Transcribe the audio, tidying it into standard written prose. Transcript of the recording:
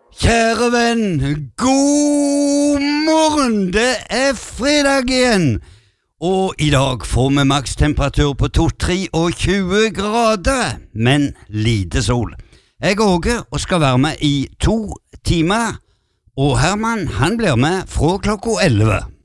Kjære venn, god morgen, det er fredag igjen. Og i dag får vi makstemperatur på 23 grader, men lite sol. Jeg er Åge og skal være med i 2 timer, og Herman han blir med fra klokka 11.